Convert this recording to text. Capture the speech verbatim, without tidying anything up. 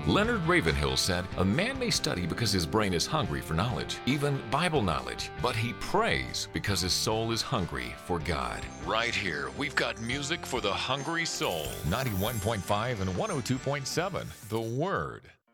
Leonard Ravenhill said, "A man may study because his brain is hungry for knowledge, even Bible knowledge, but he prays because his soul is hungry for God." Right here, we've got music for the hungry soul. ninety-one point five and one oh two point seven, The Word.